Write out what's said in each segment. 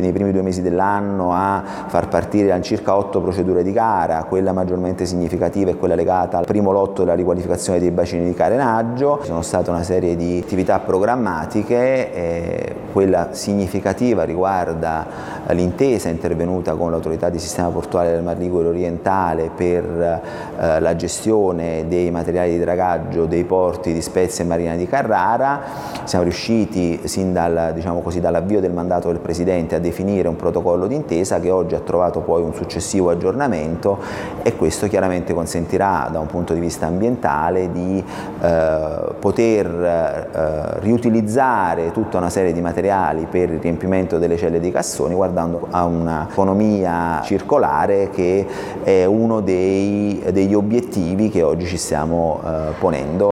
nei primi 2 mesi dell'anno a far partire circa 8 procedure di gara. Quella maggiormente significativa è quella legata al primo lotto della riqualificazione dei bacini di carenaggio. Ci sono state una serie di attività programmatiche, quella significativa riguarda l'intesa intervenuta con l'autorità di sistema portuale del Mar Ligure orientale per la gestione dei materiali di dragaggio dei porti di Spezia e Marina di Carrara. Siamo riusciti sin dall'avvio del mandato del Presidente a definire un protocollo d'intesa che oggi ha trovato poi un successivo aggiornamento, e questo chiaramente consentirà da un punto di vista ambientale di poter riutilizzare tutta una serie di materiali per il riempimento delle celle dei cassoni, guardando a un'economia circolare che è uno degli obiettivi che oggi ci stiamo ponendo.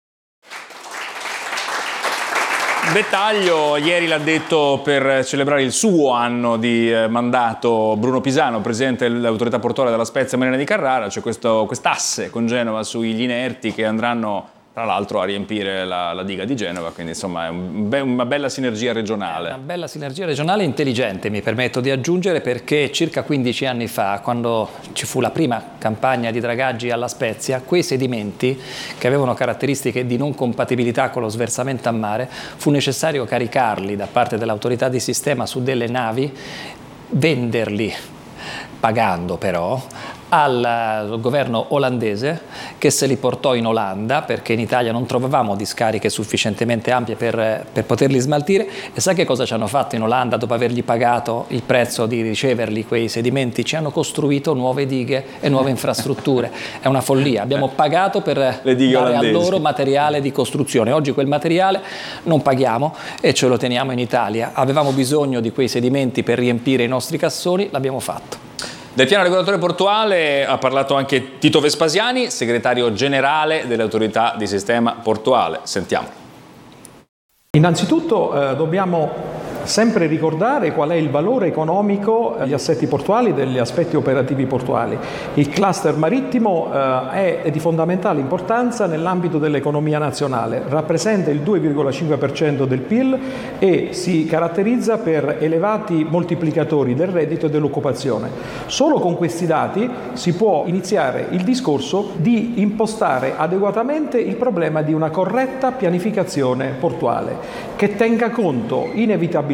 Dettaglio, ieri l'ha detto per celebrare il suo anno di mandato Bruno Pisano, presidente dell'autorità portuale della Spezia e Marina di Carrara. C'è quest'asse con Genova sugli inerti che andranno tra l'altro a riempire la diga di Genova, quindi insomma è una bella sinergia regionale. Una bella sinergia regionale intelligente, mi permetto di aggiungere, perché circa 15 anni fa, quando ci fu la prima campagna di dragaggi alla Spezia, quei sedimenti che avevano caratteristiche di non compatibilità con lo sversamento a mare, fu necessario caricarli da parte dell'autorità di sistema su delle navi, venderli, pagando però, al governo olandese, che se li portò in Olanda perché in Italia non trovavamo discariche sufficientemente ampie per poterli smaltire. E sa che cosa ci hanno fatto in Olanda dopo avergli pagato il prezzo di riceverli quei sedimenti? Ci hanno costruito nuove dighe e nuove infrastrutture. È una follia, abbiamo pagato per dare a loro materiale di costruzione. Oggi quel materiale non paghiamo e ce lo teniamo in Italia. Avevamo bisogno di quei sedimenti per riempire i nostri cassoni, l'abbiamo fatto. Del piano regolatore portuale ha parlato anche Tito Vespasiani, segretario generale dell'autorità di sistema portuale. Sentiamo. Innanzitutto dobbiamo sempre ricordare qual è il valore economico degli assetti portuali, degli aspetti operativi portuali. Il cluster marittimo è di fondamentale importanza nell'ambito dell'economia nazionale, rappresenta il 2,5% del PIL e si caratterizza per elevati moltiplicatori del reddito e dell'occupazione. Solo con questi dati si può iniziare il discorso di impostare adeguatamente il problema di una corretta pianificazione portuale, che tenga conto inevitabilmente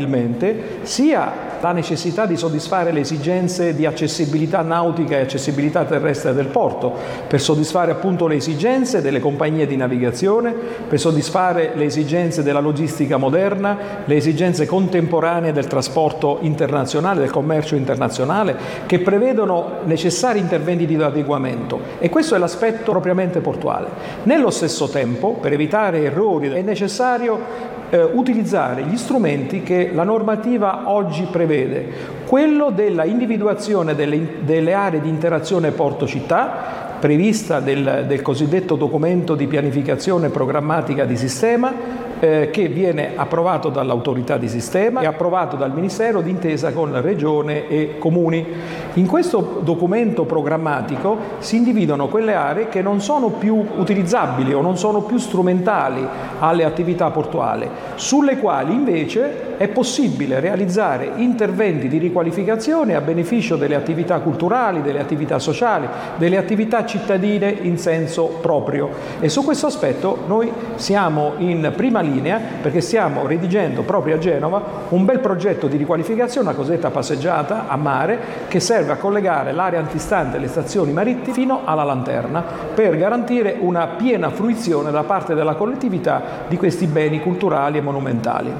sia la necessità di soddisfare le esigenze di accessibilità nautica e accessibilità terrestre del porto, per soddisfare appunto le esigenze delle compagnie di navigazione, per soddisfare le esigenze della logistica moderna, le esigenze contemporanee del trasporto internazionale, del commercio internazionale, che prevedono necessari interventi di adeguamento, e questo è l'aspetto propriamente portuale. Nello stesso tempo, per evitare errori, è necessario utilizzare gli strumenti che la normativa oggi prevede, quello della individuazione delle aree di interazione porto-città, prevista del cosiddetto documento di pianificazione programmatica di sistema, che viene approvato dall'autorità di sistema e approvato dal Ministero d'intesa con Regione e Comuni. In questo documento programmatico si individuano quelle aree che non sono più utilizzabili o non sono più strumentali alle attività portuali, sulle quali invece è possibile realizzare interventi di riqualificazione a beneficio delle attività culturali, delle attività sociali, delle attività cittadine in senso proprio. E su questo aspetto noi siamo in prima linea, perché stiamo redigendo proprio a Genova un bel progetto di riqualificazione, una cosiddetta passeggiata a mare, che serve a collegare l'area antistante alle stazioni marittime fino alla lanterna, per garantire una piena fruizione da parte della collettività di questi beni culturali e monumentali.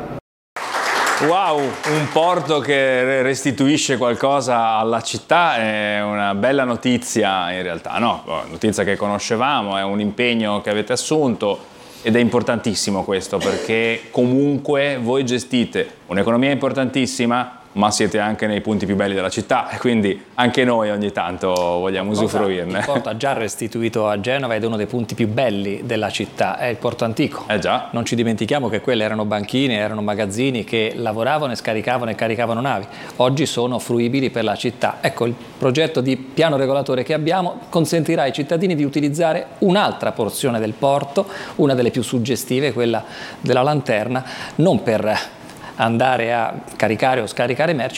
Wow, un porto che restituisce qualcosa alla città è una bella notizia in realtà, no? Notizia che conoscevamo, è un impegno che avete assunto ed è importantissimo questo, perché comunque voi gestite un'economia importantissima, ma siete anche nei punti più belli della città, e quindi anche noi ogni tanto vogliamo usufruirne. Il porto ha già restituito a Genova ed è uno dei punti più belli della città, è il porto antico. Già. Non ci dimentichiamo che quelle erano banchine, erano magazzini che lavoravano e scaricavano e caricavano navi. Oggi sono fruibili per la città. Ecco, il progetto di piano regolatore che abbiamo consentirà ai cittadini di utilizzare un'altra porzione del porto, una delle più suggestive, quella della lanterna, non per andare a caricare o scaricare merci,